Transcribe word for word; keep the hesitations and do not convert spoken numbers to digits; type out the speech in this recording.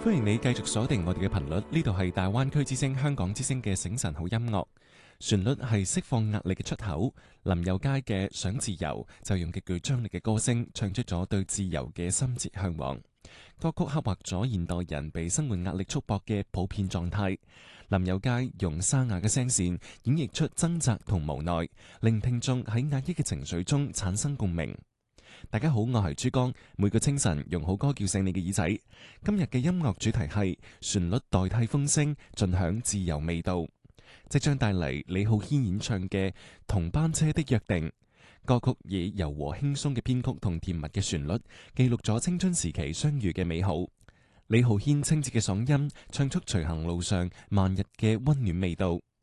歡迎你繼續鎖定我哋嘅頻率，呢度係大灣區之聲、香港之聲嘅醒神好音樂。旋律係釋放壓力嘅出口。林宥嘉嘅《想自由》就用極具張力嘅歌聲，唱出咗對自由嘅深切向往。歌曲刻畫咗現代人被生活壓力束縛嘅普遍狀態。林宥嘉用沙啞嘅聲線演繹出掙扎同無奈，令聽眾喺壓抑嘅情緒中產生共鳴。大家好，我係珠江，每個清晨用好歌叫醒你嘅耳仔。今日嘅音樂主題係旋律代替風聲，盡享自由味道。即將帶嚟李浩軒演唱嘅《同班車的約定》。歌曲以柔和輕鬆嘅編曲同甜蜜嘅旋律，記錄咗青春時期相遇嘅美好。李浩軒清澈嘅嗓音，唱出隨行路上漫日嘅溫暖味道。